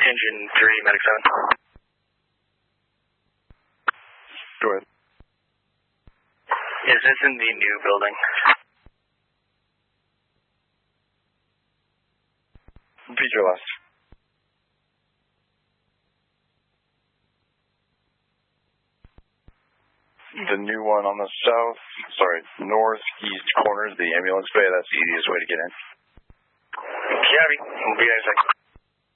Engine 3, Medic 7. Go ahead. Is this in the new building? Repeat your last. The new one on the northeast corner is the ambulance bay. That's the easiest way to get in. Copy. We'll be there in a second.